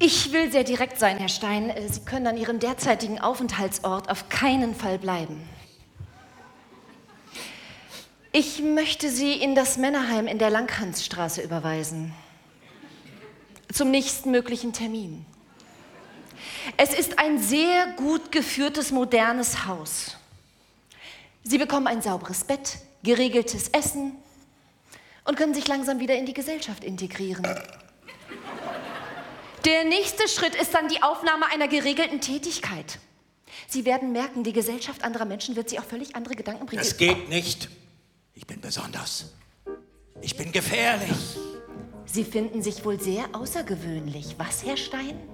Ich will sehr direkt sein, Herr Stein. Sie können an Ihrem derzeitigen Aufenthaltsort auf keinen Fall bleiben. Ich möchte Sie in das Männerheim in der Langhansstraße überweisen. Zum nächsten möglichen Termin. Es ist ein sehr gut geführtes, modernes Haus. Sie bekommen ein sauberes Bett, geregeltes Essen und können sich langsam wieder in die Gesellschaft integrieren. Der nächste Schritt ist dann die Aufnahme einer geregelten Tätigkeit. Sie werden merken, die Gesellschaft anderer Menschen wird Sie auf völlig andere Gedanken bringen. Das geht nicht. Ich bin besonders. Ich bin gefährlich. Sie finden sich wohl sehr außergewöhnlich, was, Herr Stein?